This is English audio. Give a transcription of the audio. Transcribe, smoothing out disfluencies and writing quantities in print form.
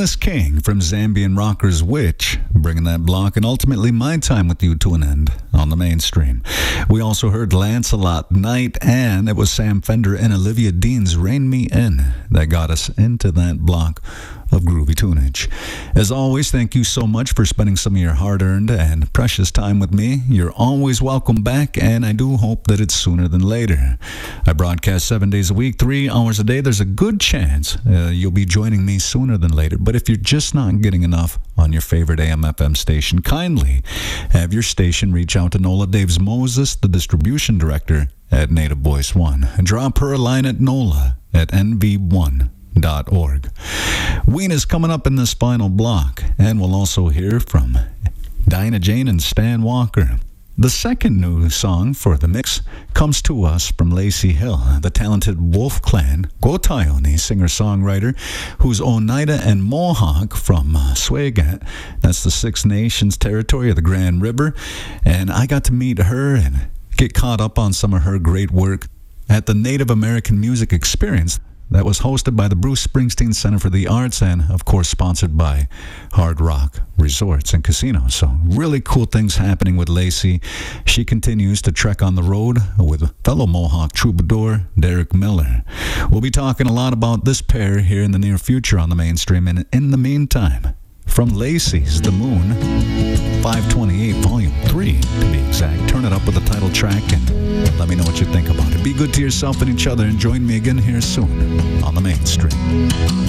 Nicholas King from Zambian rockers Witch, bringing that block and ultimately my time with you to an end on the mainstream. We also heard Lancelot Knight, and it was Sam Fender and Olivia Dean's Rein Me In that got us into that block of groovy tunage. As always, thank you so much for spending some of your hard-earned and precious time with me. You're always welcome back, and I do hope that it's sooner than later. I broadcast 7 days a week, 3 hours a day. There's a good chance you'll be joining me sooner than later, but if you're just not getting enough on your favorite AM/FM station, kindly have your station reach out to Nola Daves Moses, the distribution director at Native Voice One. Drop her a line at nola@nv1.org. Ween is coming up in this final block, and we'll also hear from Dinah Jane and Stan Walker. The second new song for the mix comes to us from Lacey Hill, the talented Wolf Clan Gotayoni singer-songwriter who's Oneida and Mohawk from Swagat. That's the Six Nations territory of the Grand River, and I got to meet her and get caught up on some of her great work at the Native American Music Experience that was hosted by the Bruce Springsteen Center for the Arts and, of course, sponsored by Hard Rock Resorts and Casinos. So really cool things happening with Lacey. She continues to trek on the road with fellow Mohawk troubadour Derek Miller. We'll be talking a lot about this pair here in the near future on the mainstream. And in the meantime, from Lacey's The Moon, 528 Volume 3 to be exact. Turn it up with the title track and let me know what you think about it. Be good to yourself and each other, and join me again here soon on the mainstream.